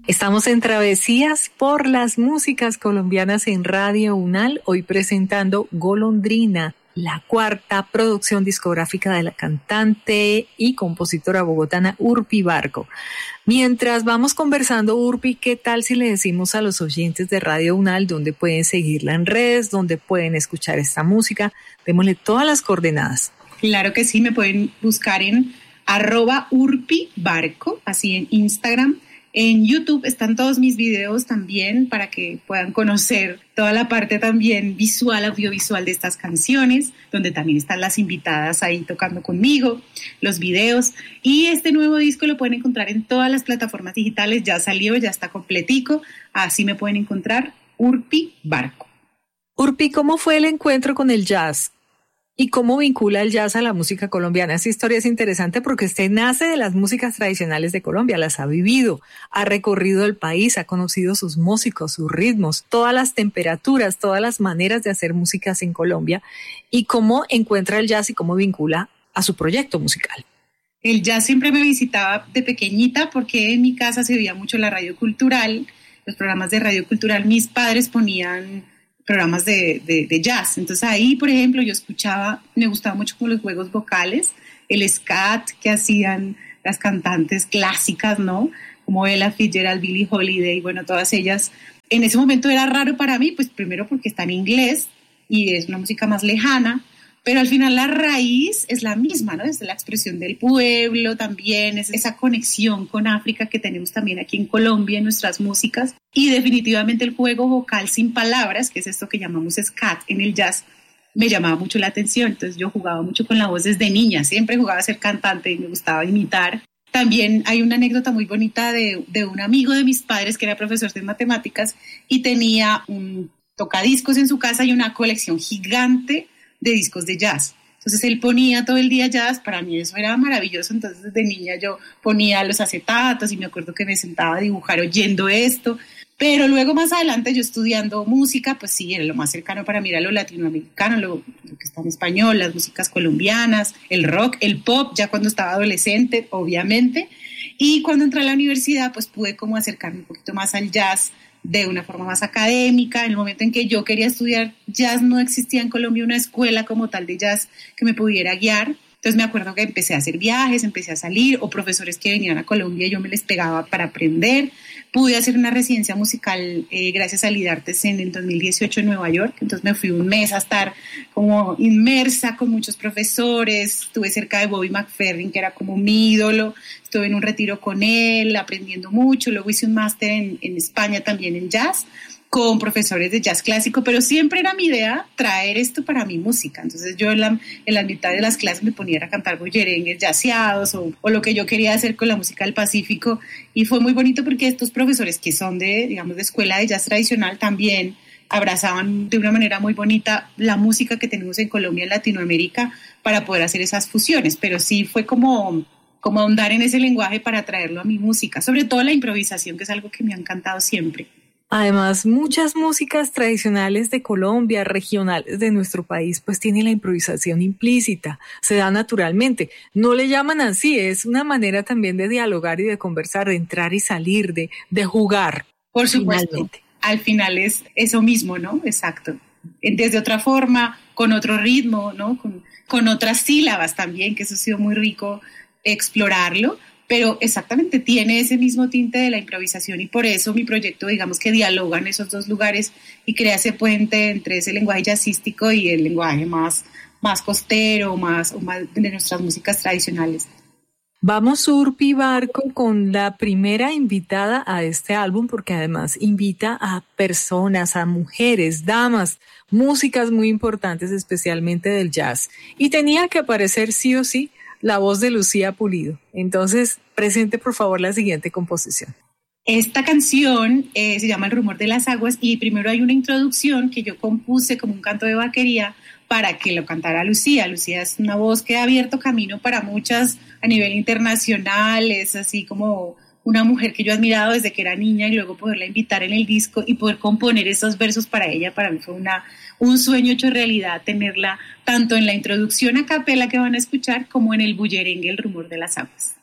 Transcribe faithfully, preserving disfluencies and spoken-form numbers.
Estamos en Travesías por las músicas colombianas en Radio UNAL, hoy presentando Golondrina, la cuarta producción discográfica de la cantante y compositora bogotana Urpi Barco. Mientras vamos conversando, Urpi, ¿qué tal si le decimos a los oyentes de Radio UNAL dónde pueden seguirla en redes, dónde pueden escuchar esta música? Démosle todas las coordenadas. Claro que sí, me pueden buscar en arroba Urpi Barco, así en Instagram. En YouTube están todos mis videos también para que puedan conocer toda la parte también visual, audiovisual de estas canciones, donde también están las invitadas ahí tocando conmigo, los videos. Y este nuevo disco lo pueden encontrar en todas las plataformas digitales, ya salió, ya está completico, así me pueden encontrar, Urpi Barco. Urpi, ¿cómo fue el encuentro con el jazz? ¿Y cómo vincula el jazz a la música colombiana? Esta historia es interesante porque usted nace de las músicas tradicionales de Colombia, las ha vivido, ha recorrido el país, ha conocido sus músicos, sus ritmos, todas las temperaturas, todas las maneras de hacer músicas en Colombia. ¿Y cómo encuentra el jazz y cómo vincula a su proyecto musical? El jazz siempre me visitaba de pequeñita porque en mi casa se oía mucho la radio cultural, los programas de radio cultural, mis padres ponían programas de, de, de jazz. Entonces ahí, por ejemplo, yo escuchaba, me gustaba mucho como los juegos vocales, el scat que hacían las cantantes clásicas, ¿no? Como Ella Fitzgerald, Billie Holiday, bueno, todas ellas. En ese momento era raro para mí, pues primero porque está en inglés y es una música más lejana, pero al final la raíz es la misma, ¿no? Es la expresión del pueblo también, es esa conexión con África que tenemos también aquí en Colombia en nuestras músicas. Y definitivamente el juego vocal sin palabras, que es esto que llamamos scat en el jazz, me llamaba mucho la atención. Entonces yo jugaba mucho con la voz desde niña, siempre jugaba a ser cantante y me gustaba imitar. También hay una anécdota muy bonita de, de un amigo de mis padres que era profesor de matemáticas y tenía un tocadiscos en su casa y una colección gigante de discos de jazz. Entonces él ponía todo el día jazz, para mí eso era maravilloso. Entonces desde niña yo ponía los acetatos y me acuerdo que me sentaba a dibujar oyendo esto. Pero luego más adelante yo estudiando música, pues sí, era lo más cercano para mí era lo latinoamericano, lo, lo que está en español, las músicas colombianas, el rock, el pop, ya cuando estaba adolescente, obviamente. Y cuando entré a la universidad, pues pude como acercarme un poquito más al jazz de una forma más académica. En el momento en que yo quería estudiar jazz, no existía en Colombia una escuela como tal de jazz que me pudiera guiar. Entonces me acuerdo que empecé a hacer viajes, empecé a salir, o profesores que venían a Colombia y yo me les pegaba para aprender. Pude hacer una residencia musical eh, gracias a Lidartes en el dos mil dieciocho en Nueva York. Entonces me fui un mes a estar como inmersa con muchos profesores. Estuve cerca de Bobby McFerrin, que era como mi ídolo. Estuve en un retiro con él, aprendiendo mucho. Luego hice un máster en, en España también en jazz, con profesores de jazz clásico, pero siempre era mi idea traer esto para mi música. Entonces yo en la, en la mitad de las clases me ponía a cantar bullerengues jazzeados o, o lo que yo quería hacer con la música del Pacífico, y fue muy bonito porque estos profesores que son de, digamos, de escuela de jazz tradicional también abrazaban de una manera muy bonita la música que tenemos en Colombia, en Latinoamérica, para poder hacer esas fusiones, pero sí fue como, como ahondar en ese lenguaje para traerlo a mi música, sobre todo la improvisación, que es algo que me ha encantado siempre. Además, muchas músicas tradicionales de Colombia, regionales de nuestro país, pues tienen la improvisación implícita, se da naturalmente. No le llaman así, es una manera también de dialogar y de conversar, de entrar y salir, de, de jugar. Por supuesto, finalmente. Al final es eso mismo, ¿no? Exacto. Desde otra forma, con otro ritmo, ¿no? Con, con otras sílabas también, que eso ha sido muy rico explorarlo. Pero exactamente tiene ese mismo tinte de la improvisación y por eso mi proyecto, digamos que dialoga en esos dos lugares y crea ese puente entre ese lenguaje jazzístico y el lenguaje más, más costero, más, o más de nuestras músicas tradicionales. Vamos, Urpi Barco, con la primera invitada a este álbum, porque además invita a personas, a mujeres, damas, músicas muy importantes, especialmente del jazz. Y tenía que aparecer sí o sí la voz de Lucía Pulido. Entonces, presente por favor la siguiente composición. Esta canción eh, se llama El rumor de las aguas y primero hay una introducción que yo compuse como un canto de vaquería para que lo cantara Lucía. Lucía es una voz que ha abierto camino para muchas a nivel internacional, es así como una mujer que yo he admirado desde que era niña y luego poderla invitar en el disco y poder componer esos versos para ella, para mí fue una, un sueño hecho realidad tenerla tanto en la introducción a capela que van a escuchar como en el bullerengue El rumor de las aguas.